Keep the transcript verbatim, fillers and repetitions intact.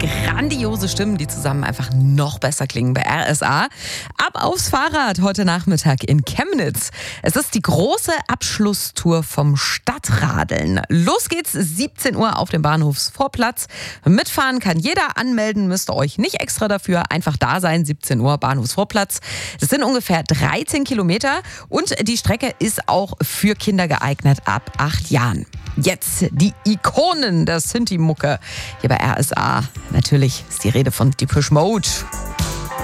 grandiose Stimmen, die zusammen einfach noch besser klingen bei R S A. Ab aufs Fahrrad heute Nachmittag in Chemnitz. Es ist die große Abschlusstour vom Stadtradeln. Los geht's, siebzehn Uhr auf dem Bahnhofsvorplatz. Mitfahren kann jeder, anmelden müsst ihr euch nicht extra dafür. Einfach da sein, siebzehn Uhr Bahnhofsvorplatz. Das sind ungefähr dreizehn Kilometer und die Strecke ist auch für Kinder geeignet ab acht Jahren. Jetzt die Ikonen der Sinti-Mucke hier bei R S A. Natürlich ist die Rede von Depeche Mode.